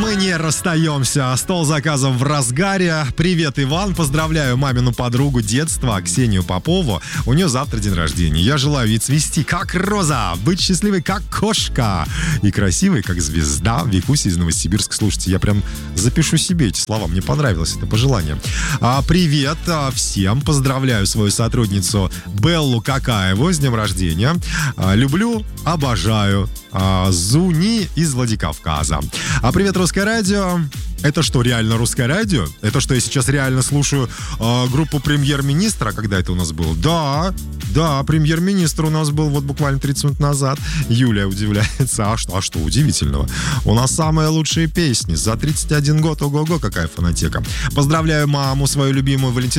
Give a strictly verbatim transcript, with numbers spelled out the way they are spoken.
Мы не расстаемся. Стол заказов в разгаре. Привет, Иван. Поздравляю мамину подругу детства, Ксению Попову. У нее завтра день рождения. Я желаю ей цвести, как роза, быть счастливой, как кошка, и красивой, как звезда. Викуся из Новосибирска. Слушайте, я прям запишу себе эти слова. Мне понравилось это пожелание. А, привет а, всем. Поздравляю свою сотрудницу Беллу Какаеву с днем рождения. А, люблю, обожаю. А, Зуни из Владикавказа. А привет, Русское радио. Это что, реально Русское радио? Это что, я сейчас реально слушаю э, группу Премьер-министра? Когда это у нас было? Да, да, Премьер-министр у нас был вот буквально тридцать минут назад. Юлия удивляется. А что, а что удивительного? У нас самые лучшие песни. За тридцать один год, ого-го, какая фонотека. Поздравляю маму, свою любимую Валентину.